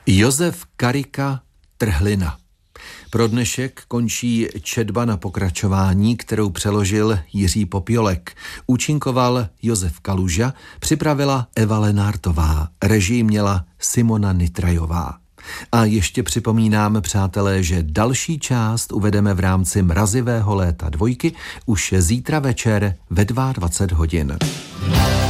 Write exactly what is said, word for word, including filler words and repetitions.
Josef Karika, Trhlina. Pro dnešek končí četba na pokračování, kterou přeložil Jiří Popiolek. Účinkoval Josef Kaluža, připravila Eva Lenártová, režii měla Simona Nitrajová. A ještě připomínám, přátelé, že další část uvedeme v rámci Mrazivého léta dvojky už zítra večer ve dvacet dva hodin.